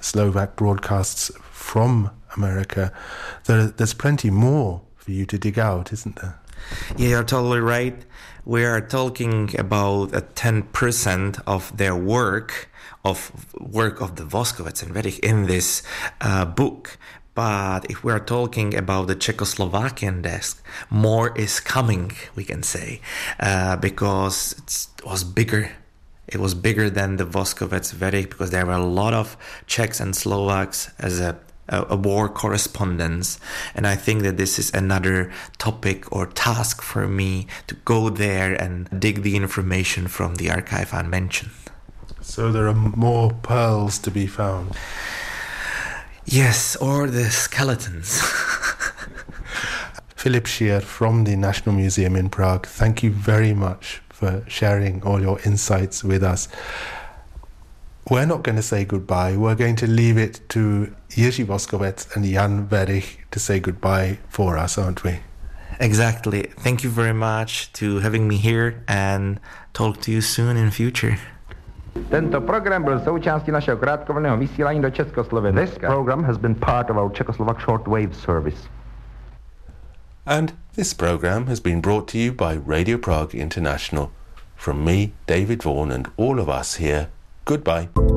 Slovak broadcasts from America, there's plenty more for you to dig out, isn't there? Yeah, you're totally right. We are talking about 10% of their work of the Voskovec and Werich in this book. But if we are talking about the Czechoslovakian desk, more is coming, we can say, because it was bigger. It was bigger than the Voskovec Werich because there were a lot of Czechs and Slovaks as a war correspondence. And I think that this is another topic or task for me to go there and dig the information from the archive I mentioned. So there are more pearls to be found. Yes, or the skeletons. Filip Schier from the National Museum in Prague, thank you very much for sharing all your insights with us. We're not going to say goodbye. We're going to leave it to Jiří Voskovec and Jan Werich to say goodbye for us, aren't we? Exactly. Thank you very much to having me here and talk to you soon in future. Tento program byl součástí našeho krátkovlnného vysílání do Československa. This program has been part of our Czechoslovak shortwave service. And this program has been brought to you by Radio Prague International. From me, David Vaughan, and all of us here, goodbye.